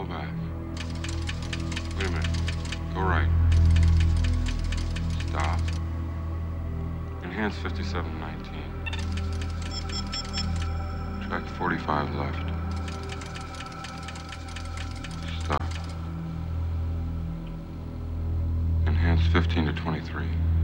Go back. Wait a minute. Go right. Stop. Enhance 5719. Track 45 left. Stop. Enhance 15 to 23.